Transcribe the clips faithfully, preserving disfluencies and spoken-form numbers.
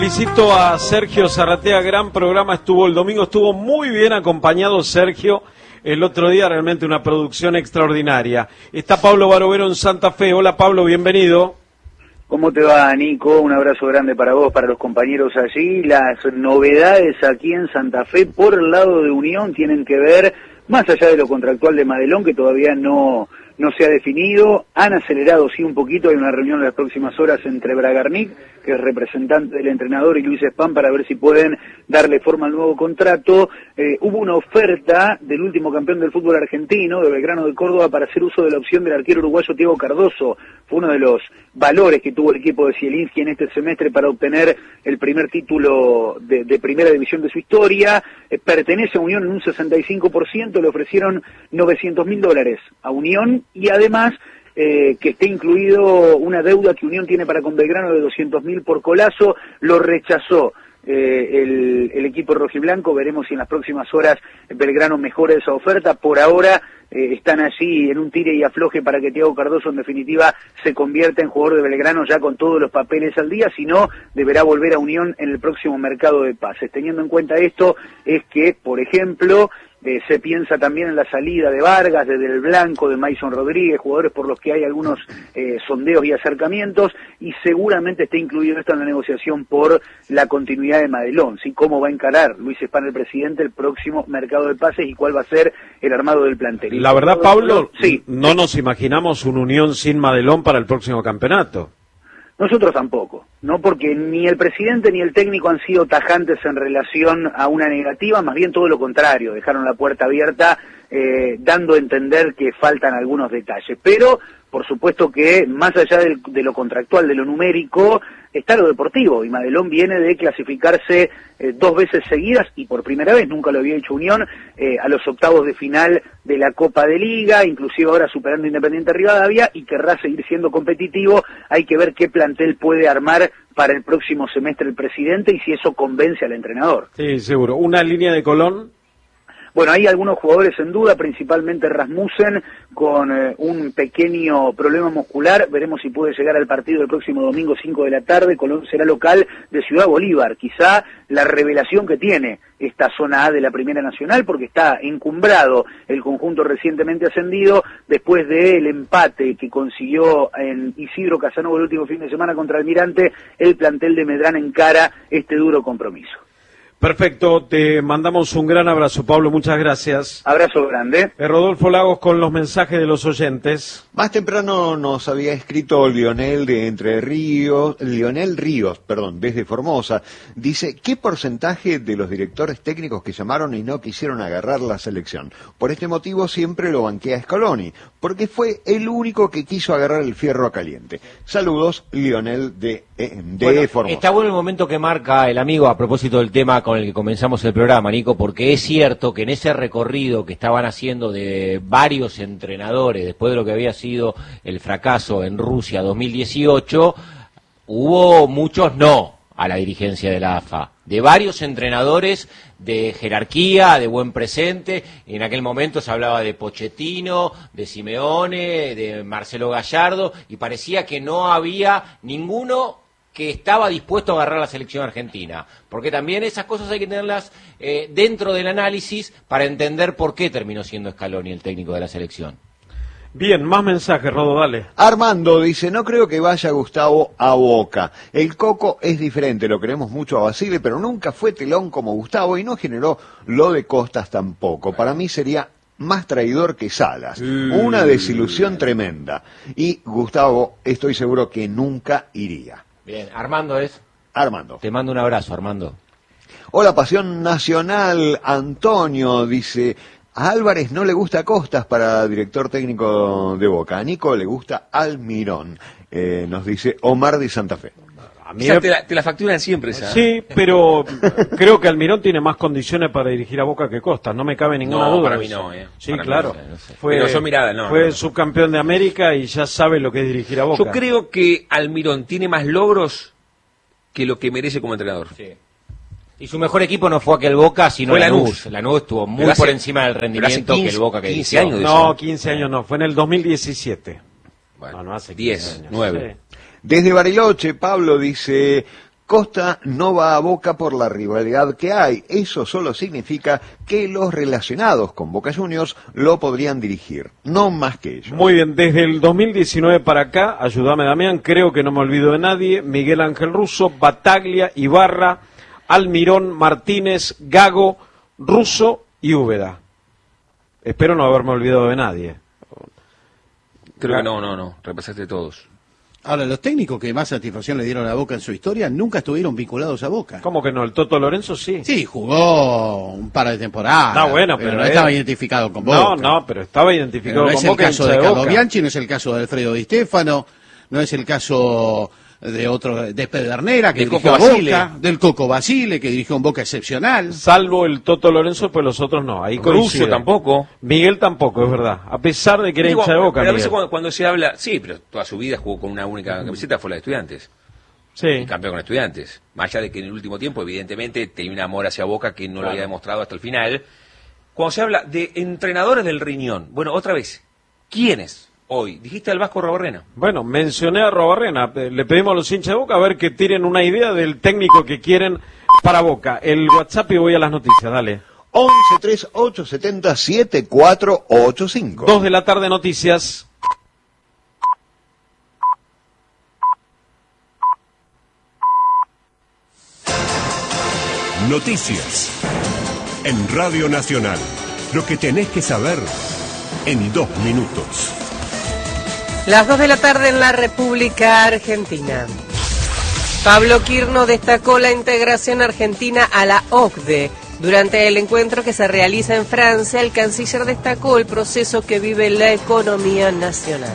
Felicito a Sergio Zarratea, gran programa estuvo el domingo, estuvo muy bien acompañado Sergio, el otro día realmente una producción extraordinaria. Está Pablo Barovero en Santa Fe. Hola Pablo, bienvenido. ¿Cómo te va, Nico? Un abrazo grande para vos, para los compañeros allí. Las novedades aquí en Santa Fe por el lado de Unión tienen que ver, más allá de lo contractual de Madelón, que todavía no... no se ha definido, han acelerado sí un poquito, hay una reunión en las próximas horas entre Bragarnik, que es representante del entrenador, y Luis Spam para ver si pueden darle forma al nuevo contrato. Eh, hubo una oferta del último campeón del fútbol argentino, de Belgrano de Córdoba, para hacer uso de la opción del arquero uruguayo Thiago Cardoso. Fue uno de los valores que tuvo el equipo de Zielinski en este semestre para obtener el primer título de, de primera división de su historia. Eh, pertenece a Unión en un sesenta y cinco por ciento, le ofrecieron novecientos mil dólares a Unión, y además eh, que esté incluido una deuda que Unión tiene para con Belgrano de doscientos mil por Colazo. Lo rechazó eh, el, el equipo rojiblanco. Veremos si en las próximas horas Belgrano mejora esa oferta. Por ahora eh, están allí en un tire y afloje para que Thiago Cardoso en definitiva se convierta en jugador de Belgrano ya con todos los papeles al día, si no deberá volver a Unión en el próximo mercado de pases. Teniendo en cuenta esto, es que, por ejemplo, Eh, se piensa también en la salida de Vargas, de Del Blanco, de Mason Rodríguez, jugadores por los que hay algunos eh, sondeos y acercamientos, y seguramente está incluido esto en la negociación por la continuidad de Madelón, ¿sí? Cómo va a encarar Luis Spam, el presidente, el próximo mercado de pases y cuál va a ser el armado del plantel. La verdad, Pablo, sí, no nos imaginamos una Unión sin Madelón para el próximo campeonato. Nosotros tampoco, ¿no? Porque ni el presidente ni el técnico han sido tajantes en relación a una negativa, más bien todo lo contrario, dejaron la puerta abierta, eh, dando a entender que faltan algunos detalles. Pero, por supuesto que, más allá del, de lo contractual, de lo numérico, está lo deportivo, y Madelón viene de clasificarse eh, dos veces seguidas, y por primera vez, nunca lo había hecho Unión, eh, a los octavos de final de la Copa de Liga, inclusive ahora superando Independiente Rivadavia, y querrá seguir siendo competitivo. Hay que ver qué plantel puede armar para el próximo semestre el presidente, y si eso convence al entrenador. Sí, seguro. ¿Una línea de Colón? Bueno, hay algunos jugadores en duda, principalmente Rasmussen, con eh, un pequeño problema muscular. Veremos si puede llegar al partido el próximo domingo, cinco de la tarde. Colón será local de Ciudad Bolívar. Quizá la revelación que tiene esta zona A de la Primera Nacional, porque está encumbrado el conjunto recientemente ascendido, después del empate que consiguió en Isidro Casanova el último fin de semana contra Almirante. El plantel de Medrano encara este duro compromiso. Perfecto, te mandamos un gran abrazo, Pablo, muchas gracias. Abrazo grande. Rodolfo Lagos con los mensajes de los oyentes. Más temprano nos había escrito Lionel de Entre Ríos, Lionel Ríos, perdón, desde Formosa. Dice, ¿qué porcentaje de los directores técnicos que llamaron y no quisieron agarrar la selección? Por este motivo siempre lo banquea Scaloni, porque fue el único que quiso agarrar el fierro a caliente. Saludos, Lionel de, eh, de bueno, Formosa. Está bueno el momento que marca el amigo a propósito del tema con el que comenzamos el programa, Nico, porque es cierto que en ese recorrido que estaban haciendo de varios entrenadores después de lo que había sido el fracaso en Rusia dos mil dieciocho, hubo muchos no a la dirigencia de la A F A, de varios entrenadores de jerarquía, de buen presente. En aquel momento se hablaba de Pochettino, de Simeone, de Marcelo Gallardo, y parecía que no había ninguno que estaba dispuesto a agarrar la selección argentina, porque también esas cosas hay que tenerlas eh, dentro del análisis para entender por qué terminó siendo Scaloni el técnico de la selección. Bien, más mensajes, Rodo, dale. Armando dice, no creo que vaya Gustavo a Boca. El Coco es diferente, lo queremos mucho a Basile, pero nunca fue telón como Gustavo y no generó lo de Costas tampoco. Para mí sería más traidor que Salas. Mm. Una desilusión tremenda. Y Gustavo, estoy seguro que nunca iría. Bien, Armando es. Armando. Te mando un abrazo, Armando. Hola, Pasión Nacional. Antonio dice, a Álvarez no le gusta Costas para director técnico de Boca. A Nico le gusta Almirón. Eh, nos dice Omar de Santa Fe. A mí me... te, la, te la facturan siempre esa. Sí, pero creo que Almirón tiene más condiciones para dirigir a Boca que Costas, no me cabe ninguna no, duda. Para mí no, eh. Sí, para claro. No sé. Fue, pero yo mirada, no, fue no. subcampeón de América y ya sabe lo que es dirigir a Boca. Yo creo que Almirón tiene más logros que lo que merece como entrenador. Sí. Y su mejor equipo no fue aquel Boca, sino Lanús. Lanús estuvo muy hace, por encima del rendimiento quince, que el Boca que quince años de No, quince años no, fue en el dos mil diecisiete. Bueno, no, no hace diez, años. nueve. Sí. Desde Bariloche, Pablo dice, Costa no va a Boca por la rivalidad que hay. Eso solo significa que los relacionados con Boca Juniors lo podrían dirigir, no más que ellos. Muy bien, desde el dos mil diecinueve para acá, ayúdame Damián, creo que no me olvido de nadie, Miguel Ángel Russo, Bataglia, Ibarra, Almirón, Martínez, Gago, Russo y Úbeda. Espero no haberme olvidado de nadie. Creo que no, no, no, repasaste todos. Ahora, los técnicos que más satisfacción le dieron a Boca en su historia nunca estuvieron vinculados a Boca. ¿Cómo que no? ¿El Toto Lorenzo sí? Sí, jugó un par de temporadas. No, bueno, pero, pero no él... estaba identificado con Boca. No, no, pero estaba identificado pero no con es Boca. el caso de, de Carlos Boca. Bianchi, no es el caso de Alfredo Di Stéfano, no es el caso de otro, de Pedernera, que de dirigió Coco a Basile. Boca, del Coco Basile, que dirigió un Boca excepcional. Salvo el Toto Lorenzo, pues los otros no. Ahí Russo coincide. tampoco. Miguel tampoco, es verdad. A pesar de que era Digo, hincha de Boca. pero a veces Miguel. cuando, cuando se habla, sí, pero toda su vida jugó con una única camiseta, fue la de Estudiantes. Sí. Y campeón con Estudiantes. Más allá de que en el último tiempo, evidentemente, tenía un amor hacia Boca que no Claro. lo había demostrado hasta el final. Cuando se habla de entrenadores del riñón, bueno, otra vez, ¿quiénes hoy? Dijiste al Vasco Robarrena. Bueno, mencioné a Robarrena. Eh, Le pedimos a los hinchas de Boca a ver que tiren una idea del técnico que quieren para Boca. El WhatsApp y voy a las noticias, dale. once treinta y ocho setenta setenta y cuatro ochenta y cinco. Dos de la tarde, noticias. Noticias. En Radio Nacional. Lo que tenés que saber en dos minutos. Las dos de la tarde en la República Argentina. Pablo Quirno destacó la integración argentina a la O C D E. Durante el encuentro que se realiza en Francia, el canciller destacó el proceso que vive la economía nacional.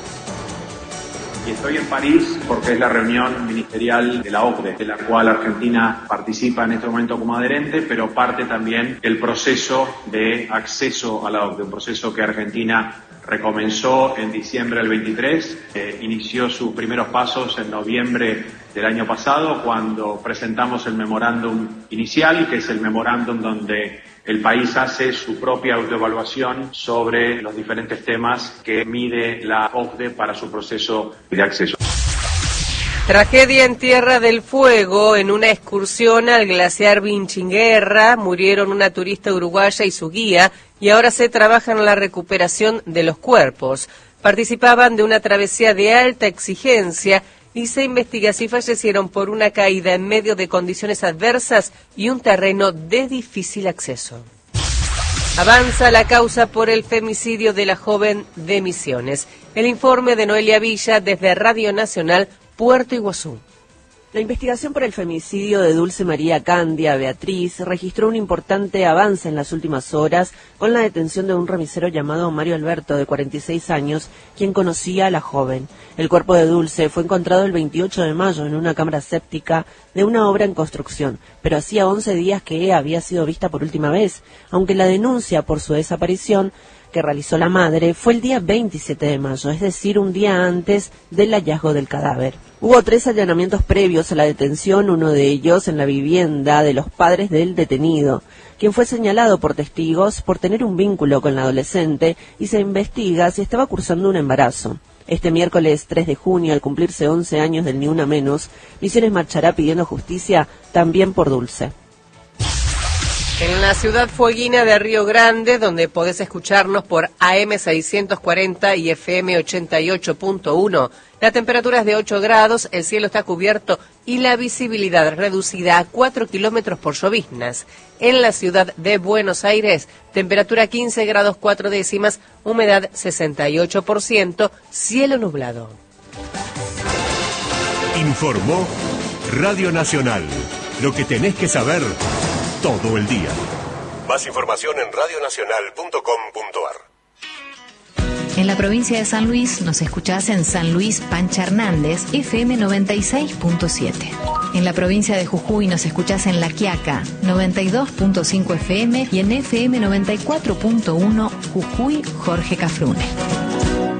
Y estoy en París porque es la reunión ministerial de la O C D E, de la cual Argentina participa en este momento como adherente, pero parte también del proceso de acceso a la O C D E, un proceso que Argentina recomenzó en diciembre del veintitrés, eh, inició sus primeros pasos en noviembre del año pasado, cuando presentamos el memorándum inicial, que es el memorándum donde el país hace su propia autoevaluación sobre los diferentes temas que mide la O C D E para su proceso de acceso. Tragedia en Tierra del Fuego. En una excursión al glaciar Vinchinguerra murieron una turista uruguaya y su guía, y ahora se trabaja en la recuperación de los cuerpos. Participaban de una travesía de alta exigencia y se investiga si fallecieron por una caída en medio de condiciones adversas y un terreno de difícil acceso. Avanza la causa por el femicidio de la joven de Misiones. El informe de Noelia Villa desde Radio Nacional, Puerto Iguazú. La investigación por el femicidio de Dulce María Candia Beatriz registró un importante avance en las últimas horas con la detención de un remisero llamado Mario Alberto, de cuarenta y seis años, quien conocía a la joven. El cuerpo de Dulce fue encontrado el veintiocho de mayo en una cámara séptica de una obra en construcción, pero hacía once días que había sido vista por última vez, aunque la denuncia por su desaparición que realizó la madre fue el día veintisiete de mayo, es decir, un día antes del hallazgo del cadáver. Hubo tres allanamientos previos a la detención, uno de ellos en la vivienda de los padres del detenido, quien fue señalado por testigos por tener un vínculo con la adolescente y se investiga si estaba cursando un embarazo. Este miércoles tres de junio, al cumplirse once años del Ni Una Menos, Misiones marchará pidiendo justicia también por Dulce. En la ciudad fueguina de Río Grande, donde podés escucharnos por A M seiscientos cuarenta y F M ochenta y ocho punto uno, la temperatura es de ocho grados, el cielo está cubierto y la visibilidad reducida a cuatro kilómetros por lloviznas. En la ciudad de Buenos Aires, temperatura quince grados cuatro décimas, humedad sesenta y ocho por ciento, cielo nublado. Informó Radio Nacional. Lo que tenés que saber todo el día. Más información en radio nacional punto com punto ar. En la provincia de San Luis nos escuchás en San Luis Pancha Hernández, F M noventa y seis punto siete. En la provincia de Jujuy nos escuchás en La Quiaca, noventa y dos punto cinco F M y en F M noventa y cuatro punto uno Jujuy Jorge Cafrune.